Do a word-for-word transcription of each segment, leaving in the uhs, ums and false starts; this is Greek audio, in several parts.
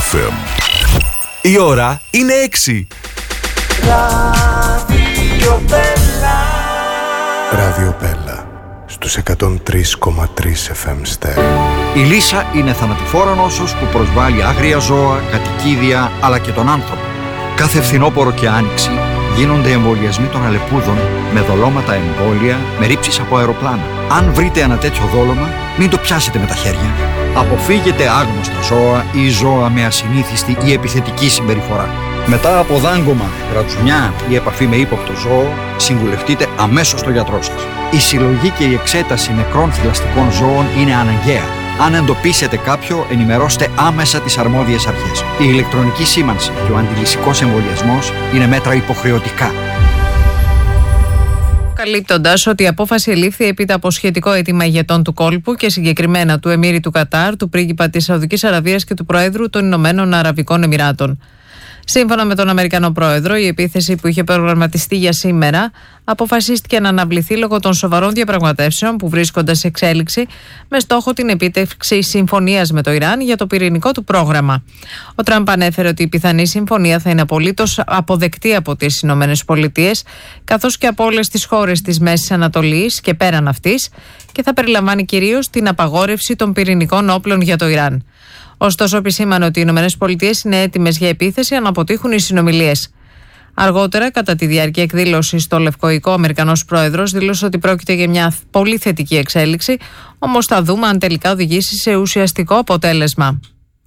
εφ εμ. Η ώρα είναι έξι. Ράδιο Πέλα στους εκατόν τρία κόμμα τρία εφ εμ στέρεο. Η λύσα είναι θανατηφόρα νόσος που προσβάλλει άγρια ζώα, κατοικίδια αλλά και τον άνθρωπο. Κάθε φθινόπωρο και άνοιξη γίνονται εμβολιασμοί των αλεπούδων με δολώματα εμβόλια, με ρήψεις από αεροπλάνα. Αν βρείτε ένα τέτοιο δόλωμα, μην το πιάσετε με τα χέρια. Αποφύγετε άγνωστα ζώα ή ζώα με ασυνήθιστη ή επιθετική συμπεριφορά. Μετά από δάγκωμα, ρατσουνιά ή επαφή με ύποπτο ζώο, συμβουλευτείτε αμέσως τον γιατρό σας. Η συλλογή και η εξέταση νεκρών θηλαστικών ζώων είναι αναγκαία. Αν εντοπίσετε κάποιο, ενημερώστε άμεσα τις αρμόδιες αρχές. Η ηλεκτρονική σήμανση και ο αντιλυσικός εμβολιασμός είναι μέτρα υποχρεωτικά. Καλύπτοντας ότι η απόφαση ελήφθη έπειτα από σχετικό αίτημα ηγετών του κόλπου και συγκεκριμένα του Εμμύρη του Κατάρ, του πρίγκιπα της Σαουδικής Αραβίας και του Προέδρου των Ηνωμένων Αραβικών Εμιράτων. Σύμφωνα με τον Αμερικανό Πρόεδρο, η επίθεση που είχε προγραμματιστεί για σήμερα αποφασίστηκε να αναβληθεί λόγω των σοβαρών διαπραγματεύσεων που βρίσκονται σε εξέλιξη με στόχο την επίτευξη συμφωνίας με το Ιράν για το πυρηνικό του πρόγραμμα. Ο Τραμπ ανέφερε ότι η πιθανή συμφωνία θα είναι απολύτως αποδεκτή από τις Ηνωμένες Πολιτείες καθώς και από όλες τις χώρες της Μέσης Ανατολής και πέραν αυτής και θα περιλαμβάνει κυρίως την απαγόρευση των πυρηνικών όπλων για το Ιράν. Ωστόσο, επισήμανε ότι οι Ηνωμένες Πολιτείες είναι έτοιμες για επίθεση αν αποτύχουν οι συνομιλίες. Αργότερα, κατά τη διάρκεια εκδήλωσης στο Λευκό Οικό, ο Αμερικανός Πρόεδρος δήλωσε ότι πρόκειται για μια πολύ θετική εξέλιξη, όμως θα δούμε αν τελικά οδηγήσει σε ουσιαστικό αποτέλεσμα.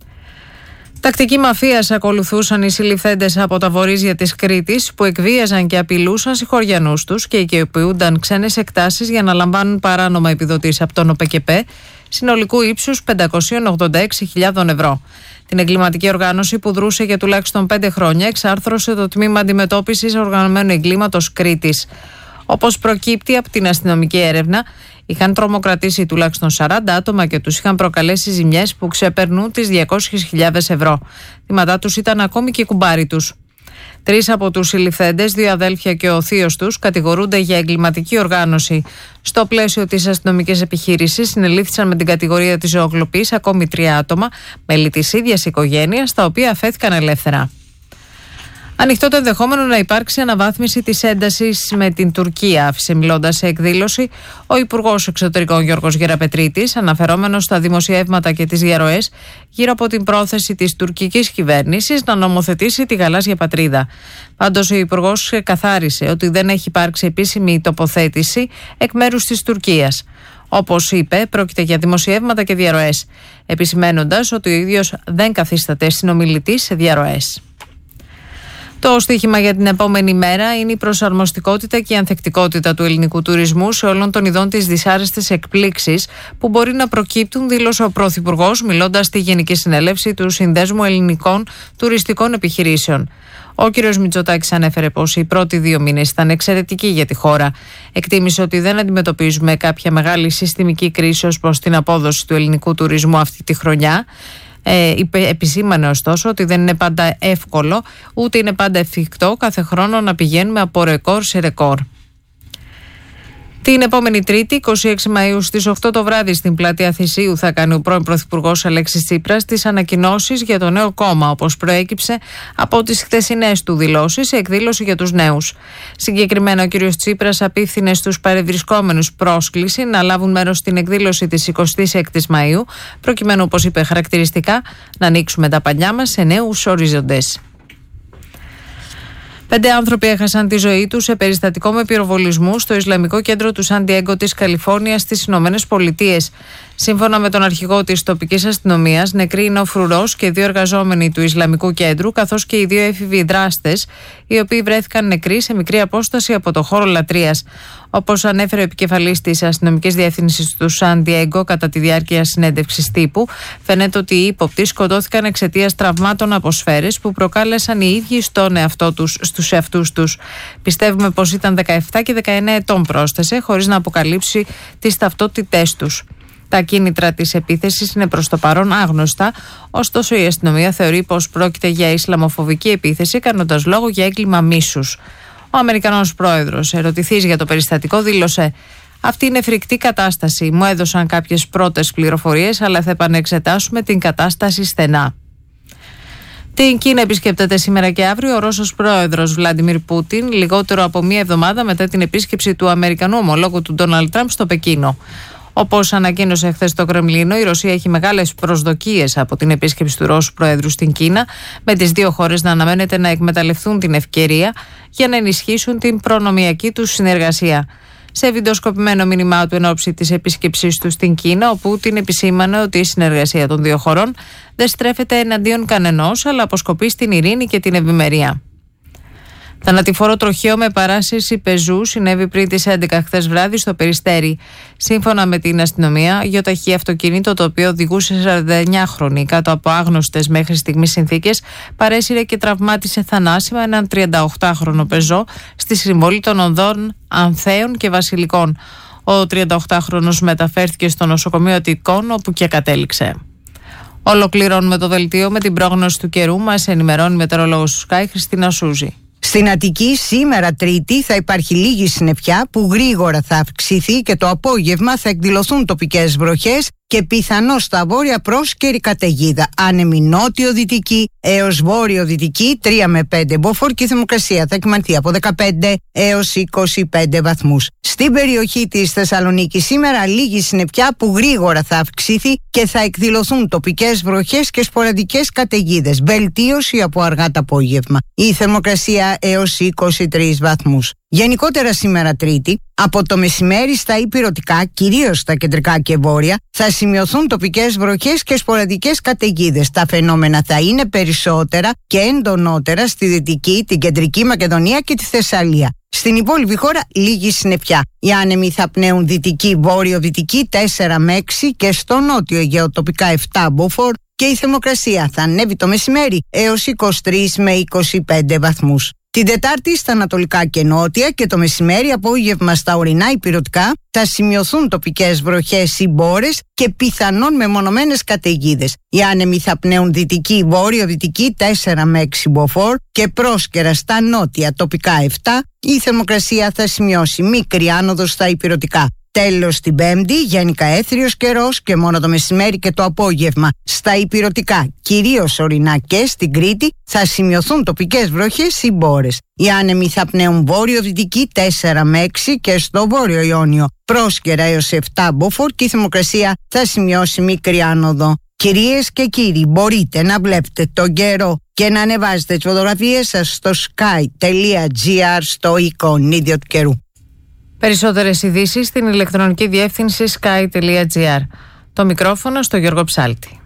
Τακτική μαφίας ακολουθούσαν οι συλληφθέντες από τα βορίζια της Κρήτης που εκβίαζαν και απειλούσαν συγχωριανούς τους και οικειοποιούνταν ξένες εκτάσεις για να λαμβάνουν παράνομα επιδοτήσεις από τον ΟΠΕΚΕΠΕ συνολικού ύψους πεντακόσιες ογδόντα έξι χιλιάδες ευρώ. Την εγκληματική οργάνωση που δρούσε για τουλάχιστον πέντε χρόνια εξάρθρωσε το Τμήμα Αντιμετώπισης Οργανωμένου Εγκλήματος Κρήτης. Όπως προκύπτει από την αστυνομική έρευνα, είχαν τρομοκρατήσει τουλάχιστον σαράντα άτομα και τους είχαν προκαλέσει ζημιές που ξεπερνούν τις διακόσιες χιλιάδες ευρώ. Θύματά τους ήταν ακόμη και οι κουμπάροι τους. Τρεις από τους συλληφθέντες, δύο αδέλφια και ο θείος τους, κατηγορούνται για εγκληματική οργάνωση. Στο πλαίσιο της αστυνομικής επιχείρησης, συνελήφθησαν με την κατηγορία της ζωοκλοπής ακόμη τρία άτομα, μέλη της ίδιας οικογένειας, τα οποία αφέθηκαν ελεύθερα. Ανοιχτό το ενδεχόμενο να υπάρξει αναβάθμιση της έντασης με την Τουρκία, άφησε μιλώντας σε εκδήλωση ο Υπουργός Εξωτερικών Γιώργος Γεραπετρίτης, αναφερόμενος στα δημοσιεύματα και τις διαρροές γύρω από την πρόθεση της τουρκικής κυβέρνησης να νομοθετήσει τη γαλάζια πατρίδα. Πάντως, ο Υπουργός καθάρισε ότι δεν έχει υπάρξει επίσημη τοποθέτηση εκ μέρους της Τουρκίας. Όπως είπε, πρόκειται για δημοσιεύματα και διαρροές, επισημένοντας ότι ο ίδιος δεν καθίσταται συνομιλητής σε διαρροές. Το στοίχημα για την επόμενη μέρα είναι η προσαρμοστικότητα και η ανθεκτικότητα του ελληνικού τουρισμού σε όλων των ειδών της δυσάρεστης εκπλήξης που μπορεί να προκύπτουν, δήλωσε ο Πρωθυπουργός μιλώντας στη Γενική Συνέλευση του Συνδέσμου Ελληνικών Τουριστικών Επιχειρήσεων. Ο κ. Μητσοτάκης ανέφερε πως οι πρώτοι δύο μήνες ήταν εξαιρετικοί για τη χώρα. Εκτίμησε ότι δεν αντιμετωπίζουμε κάποια μεγάλη συστημική κρίση ως προς την απόδοση του ελληνικού τουρισμού αυτή τη χρονιά. Ε, επισήμανε ωστόσο ότι δεν είναι πάντα εύκολο ούτε είναι πάντα εφικτό κάθε χρόνο να πηγαίνουμε από ρεκόρ σε ρεκόρ. Την επόμενη Τρίτη, είκοσι έξι Μαΐου στις οκτώ το βράδυ στην πλατεία Θησίου θα κάνει ο πρώην Πρωθυπουργός Αλέξης Τσίπρας τις ανακοινώσεις για το νέο κόμμα, όπως προέκυψε από τις χθεσινές του δηλώσεις σε εκδήλωση για τους νέους. Συγκεκριμένα, ο κ. Τσίπρας απίφθινε στους παρευρισκόμενους πρόσκληση να λάβουν μέρος στην εκδήλωση της εικοστής έκτης Μαΐου, προκειμένου, όπως είπε χαρακτηριστικά, να ανοίξουμε τα πανιά μας σε νέους οριζοντές. Πέντε άνθρωποι έχασαν τη ζωή τους σε περιστατικό με πυροβολισμού στο Ισλαμικό κέντρο του Σαν Ντιέγκο της Καλιφόρνιας στις Ηνωμένες Πολιτείες. Σύμφωνα με τον αρχηγό της τοπικής αστυνομίας, νεκροί είναι ο φρουρός και δύο εργαζόμενοι του Ισλαμικού κέντρου, καθώς και οι δύο έφηβοι δράστες, οι οποίοι βρέθηκαν νεκροί σε μικρή απόσταση από το χώρο λατρείας. Όπως ανέφερε ο επικεφαλής της αστυνομικής διεύθυνσης του Σαν Ντιέγκο κατά τη διάρκεια συνέντευξης τύπου, φαίνεται ότι οι ύποπτοι σκοτώθηκαν εξαιτίας τραυμάτων από σφαίρες που προκάλεσαν οι ίδιοι στον εαυτό τους, στους εαυτούς τους. Πιστεύουμε πως ήταν δεκαεπτά και δεκαεννέα ετών, πρόσθεσε, χωρίς να αποκαλύψει τις ταυτότητές τους. Τα κίνητρα της επίθεσης είναι προς το παρόν άγνωστα, ωστόσο η αστυνομία θεωρεί πως πρόκειται για ισλαμοφοβική επίθεση, κάνοντας λόγο για έγκλημα μίσους. Ο Αμερικανός πρόεδρος, ερωτηθής για το περιστατικό, δήλωσε: «Αυτή είναι φρικτή κατάσταση. Μου έδωσαν κάποιες πρώτες πληροφορίες, αλλά θα επανεξετάσουμε την κατάσταση στενά». Την Κίνα επισκέπτεται σήμερα και αύριο ο Ρώσος πρόεδρος Βλάντιμιρ Πούτιν, λιγότερο από μία εβδομάδα μετά την επίσκεψη του Αμερικανού ομολόγου του Ντόναλντ Τραμπ στο Πεκίνο. Όπως ανακοίνωσε χθες το Κρεμλίνο, η Ρωσία έχει μεγάλες προσδοκίες από την επίσκεψη του Ρώσου Προέδρου στην Κίνα, με τις δύο χώρες να αναμένεται να εκμεταλλευτούν την ευκαιρία για να ενισχύσουν την προνομιακή τους συνεργασία. Σε βιντεοσκοπημένο μήνυμά του εν ώψη της επίσκεψής του στην Κίνα, ο Πούτιν επισήμανε ότι η συνεργασία των δύο χωρών δεν στρέφεται εναντίον κανενός, αλλά αποσκοπεί στην ειρήνη και την ευημερία. Θανατηφόρο τροχαίο με παράσυρση πεζού συνέβη πριν τις έντεκα χθες βράδυ στο Περιστέρι. Σύμφωνα με την αστυνομία, γεωταχή αυτοκίνητο το οποίο οδηγούσε σαρανταεννιάχρονη κάτω από άγνωστες μέχρι στιγμής συνθήκες παρέσυρε και τραυμάτισε θανάσιμα έναν τριανταοκτάχρονο πεζό στη συμβολή των οδών Ανθέων και Βασιλικών. Ο τριανταοκτάχρονος μεταφέρθηκε στο νοσοκομείο Αττικών, όπου και κατέληξε. Ολοκληρώνουμε το δελτίο με την πρόγνωση του καιρού. Μας ενημερώνει η μετεωρολόγος του Sky, Χριστίνα Σούζη. Στην Αττική σήμερα Τρίτη θα υπάρχει λίγη συννεφιά που γρήγορα θα αυξηθεί και το απόγευμα θα εκδηλωθούν τοπικές βροχές και πιθανώς στα βόρεια πρόσκαιρη καταιγίδα. Άνεμη νότιο-δυτική έως βόρειο-δυτική τρία με πέντε μποφόρ και η θερμοκρασία θα κυμανθεί από δεκαπέντε έως είκοσι πέντε βαθμούς. Στην περιοχή της Θεσσαλονίκης σήμερα λίγη συννεφιά που γρήγορα θα αυξηθεί και θα εκδηλωθούν τοπικές βροχές και σποραδικές καταιγίδες. Βελτίωση από αργά το απόγευμα. Η θερμοκρασία έως είκοσι τρεις βαθμούς. Γενικότερα σήμερα Τρίτη, από το μεσημέρι στα υπηρετικά, κυρίως στα κεντρικά και βόρεια, θα σημειωθούν τοπικές βροχές και σποραδικές καταιγίδες. Τα φαινόμενα θα είναι περισσότερα και εντονότερα στη Δυτική, την Κεντρική Μακεδονία και τη Θεσσαλία. Στην υπόλοιπη χώρα λίγη συννεφιά. Οι άνεμοι θα πνέουν δυτική, βόρειο-δυτική τέσσερα με έξι και στο νότιο Αιγαίο τοπικά επτά μποφόρ και η θερμοκρασία θα ανέβει το μεσημέρι έως είκοσι τρεις με είκοσι πέντε βαθμούς. Την Τετάρτη στα ανατολικά και νότια και το μεσημέρι απόγευμα στα ορεινά υπηρετικά θα σημειωθούν τοπικές βροχές ή μπόρες και πιθανόν μεμονωμένες καταιγίδες. Οι άνεμοι θα πνέουν δυτική, βόρειο-δυτική τέσσερα με έξι μποφόρ και πρόσκαιρα στα νότια τοπικά επτά. Η θερμοκρασία θα σημειώσει μικρή άνοδο στα υπηρετικά. Τέλος την Πέμπτη, γενικά έθριος καιρός και μόνο το μεσημέρι και το απόγευμα στα υπηρετικά, κυρίως ορεινά και στην Κρήτη, θα σημειωθούν τοπικές βροχές ή μπόρες. Οι άνεμοι θα πνέουν βόρειο-δυτική τέσσερα με έξι και στο βόρειο Ιόνιο πρόσκαιρα έως επτά μποφόρ και η θερμοκρασία θα σημειώσει μικρή άνοδο. Κυρίες και κύριοι, μπορείτε να βλέπετε τον καιρό και να ανεβάζετε τις φωτογραφίες σας στο sky τελεία gr στο εικονίδιο του καιρού. Περισσότερες ειδήσεις στην ηλεκτρονική διεύθυνση sky τελεία gr. Το μικρόφωνο στο Γιώργο Ψάλτη.